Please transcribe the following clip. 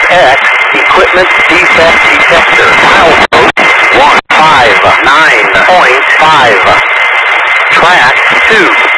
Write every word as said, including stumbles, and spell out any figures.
X equipment defect detector. Milepost one five nine point five. Track two.